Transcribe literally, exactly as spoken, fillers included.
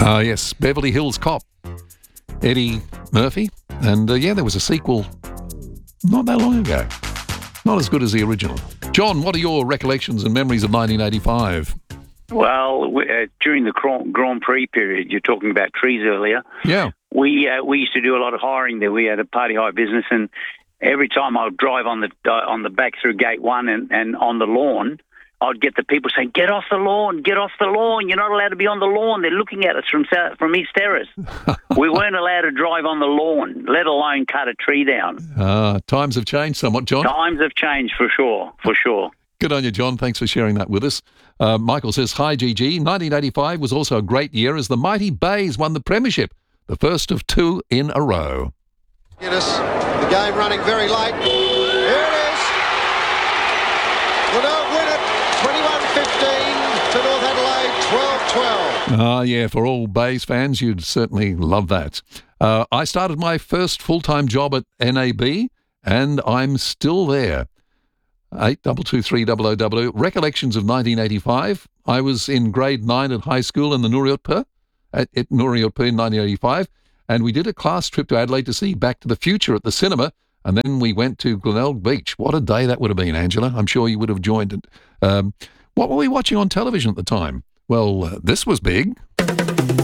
Ah, yes, Beverly Hills Cop, Eddie Murphy. And uh, yeah, there was a sequel not that long ago. Not as good as the original. John, what are your recollections and memories of nineteen eighty-five? Well, we- uh, during the Grand Grand Prix period, you're talking about trees earlier. Yeah. We uh, we used to do a lot of hiring there. We had a party hire business, and every time I would drive on the uh, on the back through gate one and, and on the lawn, I'd get the people saying, "Get off the lawn! Get off the lawn! You're not allowed to be on the lawn." They're looking at us from south, from East Terrace. We weren't allowed to drive on the lawn, let alone cut a tree down. Uh, times have changed somewhat, John. Times have changed for sure, for sure. Good on you, John. Thanks for sharing that with us. Uh, Michael says, hi, G G. nineteen eighty-five was also a great year as the mighty Bays won the premiership, the first of two in a row. Guinness, the game running very late. Here it is. Glenelg win it, twenty-one fifteen to North Adelaide, twelve twelve. Ah, yeah, for all Bays fans, you'd certainly love that. Uh, I started my first full-time job at N A B, and I'm still there. eight two two three zero zero zero zero. Recollections of nineteen eighty-five. I was in grade nine at high school in the Nooriotpa, at, at Nooriotpa in nineteen eighty-five, and we did a class trip to Adelaide to see Back to the Future at the cinema, and then we went to Glenelg Beach. What a day that would have been, Angela. I'm sure you would have joined it. Um, what were we watching on television at the time? Well, uh, this was big.